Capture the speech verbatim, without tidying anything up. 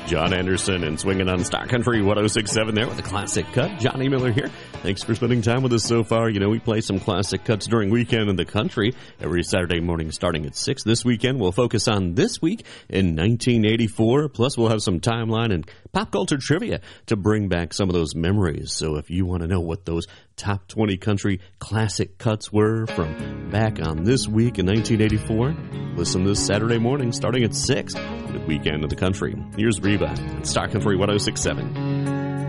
John Anderson and swinging on Star Country one oh six point seven there with a classic cut. Johnny Miller here. Thanks for spending time with us so far. You know, we play some classic cuts during Weekend in the Country every Saturday morning starting at six. This weekend, we'll focus on this week in nineteen eighty-four. Plus, we'll have some timeline and pop culture trivia to bring back some of those memories. So if you want to know what those top twenty country classic cuts were from back on this week in nineteen eighty-four, listen this Saturday morning starting at six with Weekend in the Country. Here's Reba on Star Country one oh six point seven.